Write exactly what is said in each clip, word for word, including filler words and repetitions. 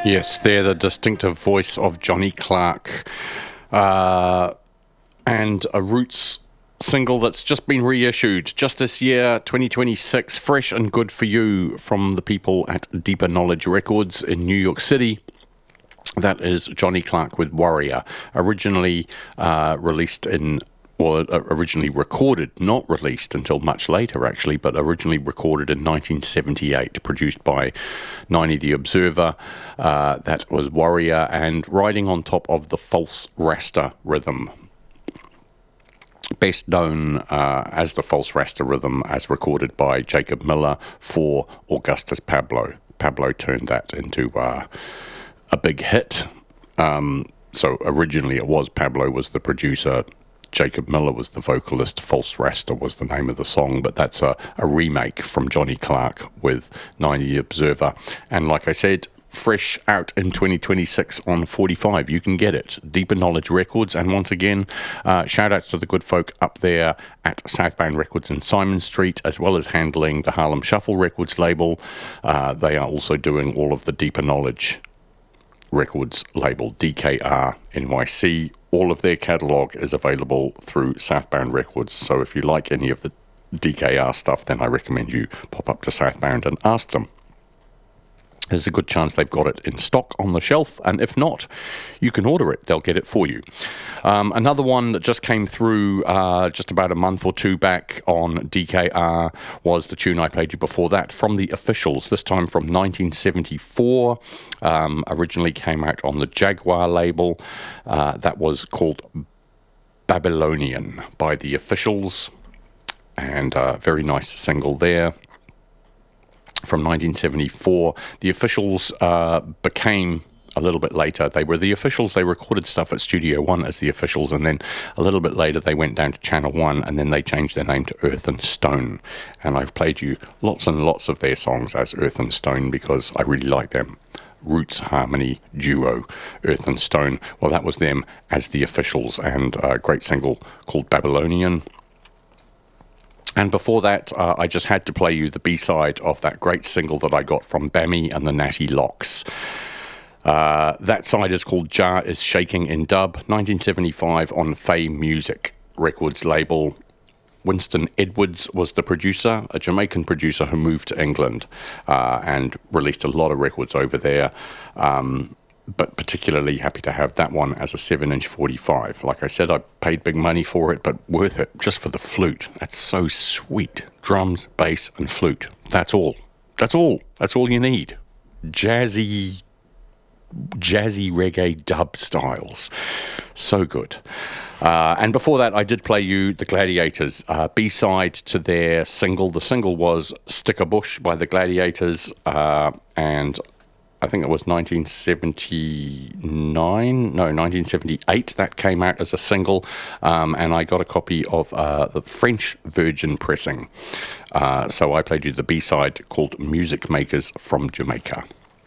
Yes, they're the distinctive voice of Johnny Clark, uh, and a Roots single that's just been reissued just this year, twenty twenty-six, fresh and good for you, from the people at Deeper Knowledge Records in New York City. That is Johnny Clark with Warrior, originally uh, released in Well, originally recorded, not released until much later, actually, but originally recorded in nineteen seventy-eight, produced by ninety The Observer. Uh, that was Warrior, and riding on top of the False Rasta rhythm. Best known uh, as the False Rasta rhythm, as recorded by Jacob Miller for Augustus Pablo. Pablo turned that into uh, a big hit. Um, so originally it was Pablo was the producer, Jacob Miller was the vocalist, False Rasta was the name of the song, but that's a, a remake from Johnny Clark with ninety The Observer. And like I said, fresh out in twenty twenty-six on forty-five. You can get it. Deeper Knowledge Records. And once again, uh, shout outs to the good folk up there at Southbound Records in Simon Street, as well as handling the Harlem Shuffle Records label. Uh, they are also doing all of the Deeper Knowledge Records label, D K R N Y C. All of their catalogue is available through Southbound Records. So if you like any of the D K R stuff, then I recommend you pop up to Southbound and ask them. There's a good chance they've got it in stock on the shelf, and if not, you can order it. They'll get it for you. Um, another one that just came through uh, just about a month or two back on D K R was the tune I played you before that, from The Officials, this time from nineteen seventy-four. Um, originally came out on the Jaguar label. Uh, that was called Babylonian by The Officials, and a very nice single there. From nineteen seventy-four, The Officials uh, became, a little bit later, they were The Officials. They recorded stuff at Studio One as The Officials, and then a little bit later they went down to Channel One, and then they changed their name to Earth and Stone. And I've played you lots and lots of their songs as Earth and Stone because I really like them. Roots harmony duo, Earth and Stone. Well, that was them as The Officials, and a great single called Babylonian. And before that, uh, I just had to play you the B-side of that great single that I got from Bammy and the Natty Locks. Uh, that side is called Jar is Shaking in Dub, nineteen seventy-five on Fay Music Records label. Winston Edwards was the producer, a Jamaican producer who moved to England uh, and released a lot of records over there. Um, but particularly happy to have that one as a seven inch forty-five. Like I said, I paid big money for it, but worth it just for the flute. That's so sweet. Drums, bass, and flute. That's all. That's all. That's all you need. Jazzy, jazzy reggae dub styles. So good. Uh, and before that, I did play you The Gladiators, uh, B-side to their single. The single was Stick a Bush by The Gladiators, uh, and I think it was nineteen seventy-nine, no, nineteen seventy-eight, that came out as a single, um, and I got a copy of uh, the French Virgin pressing. Uh, so I played you the B-side called Music Makers from Jamaica.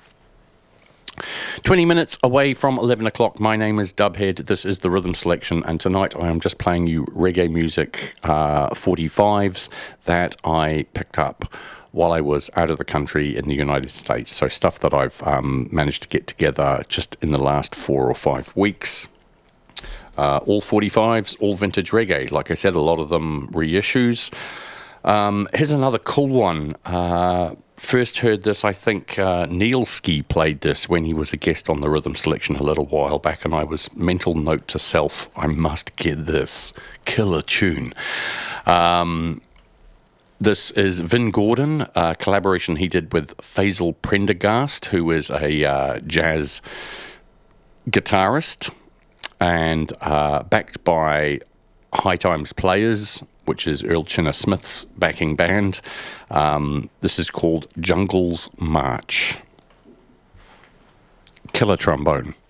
twenty minutes away from eleven o'clock. My name is Dubhead. This is the Rhythm Selection, and tonight I am just playing you reggae music uh, forty-fives that I picked up while I was out of the country in the United States. So stuff that I've um, managed to get together just in the last four or five weeks. Uh, all forty-fives, all vintage reggae. Like I said, a lot of them reissues. Um, here's another cool one. Uh, first heard this, I think uh, Neil Ski played this when he was a guest on the Rhythm Selection a little while back, and I was mental note to self, I must get this. Killer tune. Um... This is Vin Gordon, a collaboration he did with Faisal Prendergast, who is a uh, jazz guitarist, and uh, backed by High Times Players, which is Earl Chinner Smith's backing band. Um, this is called Jungle's March. Killer trombone.